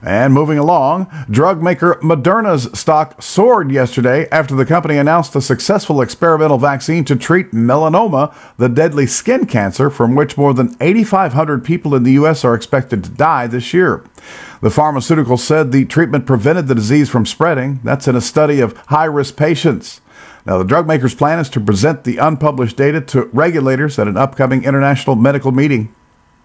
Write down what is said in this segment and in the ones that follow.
And moving along, drug maker Moderna's stock soared yesterday after the company announced a successful experimental vaccine to treat melanoma, the deadly skin cancer from which more than 8,500 people in the U.S. are expected to die this year. The pharmaceutical said the treatment prevented the disease from spreading. That's in a study of high-risk patients. Now, the drug maker's plan is to present the unpublished data to regulators at an upcoming international medical meeting.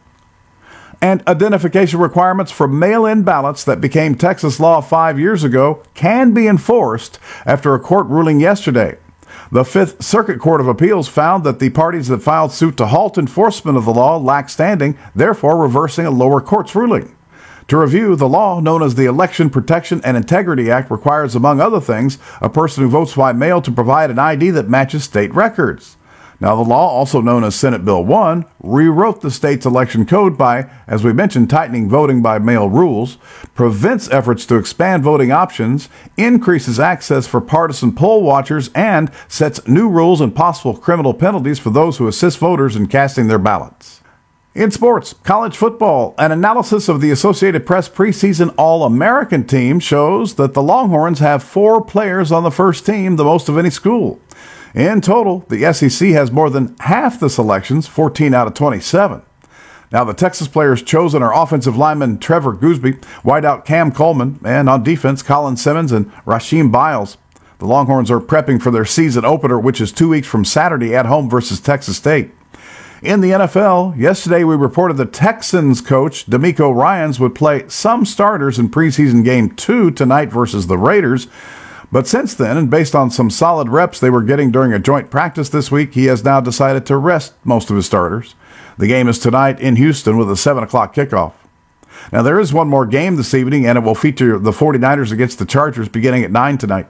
And identification requirements for mail-in ballots that became Texas law 5 years ago can be enforced after a court ruling yesterday. The Fifth Circuit Court of Appeals found that the parties that filed suit to halt enforcement of the law lack standing, therefore reversing a lower court's ruling. To review, the law, known as the Election Protection and Integrity Act, requires, among other things, a person who votes by mail to provide an ID that matches state records. Now, the law, also known as Senate Bill 1, rewrote the state's election code by, as we mentioned, tightening voting by mail rules, prevents efforts to expand voting options, increases access for partisan poll watchers, and sets new rules and possible criminal penalties for those who assist voters in casting their ballots. In sports, college football, an analysis of the Associated Press preseason All-American team shows that the Longhorns have 4 players on the first team, the most of any school. In total, the SEC has more than half the selections, 14 out of 27. Now, the Texas players chosen are offensive lineman Trevor Goosby, wideout Cam Coleman, and on defense, Colin Simmons and Rasheem Biles. The Longhorns are prepping for their season opener, which is 2 weeks from Saturday at home versus Texas State. In the NFL, yesterday we reported the Texans coach DeMeco Ryans would play some starters in preseason game 2 tonight versus the Raiders. But since then, and based on some solid reps they were getting during a joint practice this week, he has now decided to rest most of his starters. The game is tonight in Houston with a 7 o'clock kickoff. Now, there is one more game this evening, and it will feature the 49ers against the Chargers beginning at 9 tonight.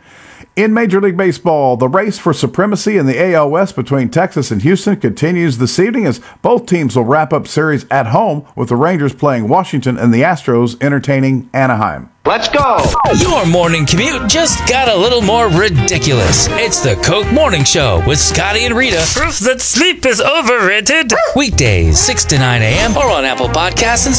In Major League Baseball, the race for supremacy in the AL West between Texas and Houston continues this evening as both teams will wrap up series at home with the Rangers playing Washington and the Astros entertaining Anaheim. Let's go! Your morning commute just got a little more ridiculous. It's the Coke Morning Show with Scotty and Rita. Proof that sleep is overrated. Weekdays, 6 to 9 a.m. or on Apple Podcasts and